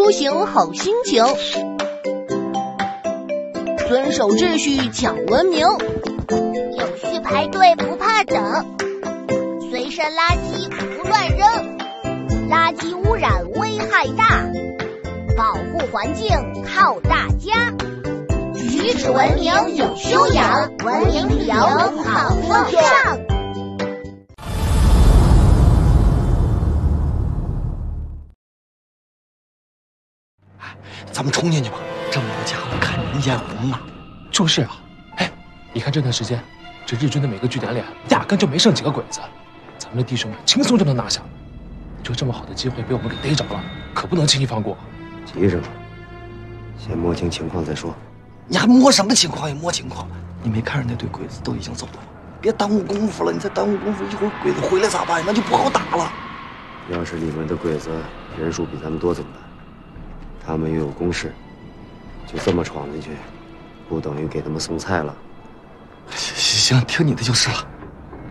出行好心情，遵守秩序讲文明， 有序排队不怕等，随身垃圾不乱扔，垃圾污染危害大，保护环境靠大家。举止文明有修养，文明旅游好风尚。 咱们冲进去吧，这么多家伙看人眼红啊！ 就是啊，哎，你看这段时间，这日军的每个据点里压根就没剩几个鬼子，咱们的弟兄们轻松就能拿下。你说这么好的机会被我们给逮着了，可不能轻易放过。 急什么？先摸清情况再说。你还摸什么情况呀？摸情况！你没看着那队鬼子都已经走了吗？别耽误功夫了，你再耽误功夫，一会儿鬼子回来咋办？那就不好打了。要是你们的鬼子人数比咱们多怎么办？他们又有攻势，就这么闯进去，不等于给他们送菜了？行，听你的就是了。